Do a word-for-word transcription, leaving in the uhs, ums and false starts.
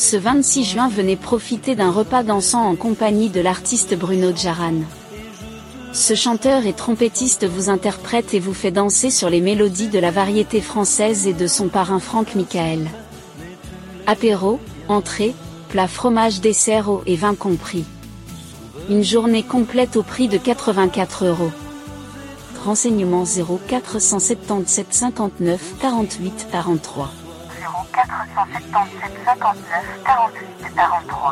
Ce vingt-six juin, venez profiter d'un repas dansant en compagnie de l'artiste Bruno Djaran. Ce chanteur et trompettiste vous interprète et vous fait danser sur les mélodies de la variété française et de son parrain Franck Michael. Apéro, entrée, plat, fromage, dessert, eau et vin compris. Une journée complète au prix de quatre-vingt-quatre euros. Renseignements zéro quatre cent soixante-dix-sept cinquante-neuf quarante-huit quarante-trois. zéro quatre cent soixante-dix-sept cinquante-neuf quarante-huit quarante-trois.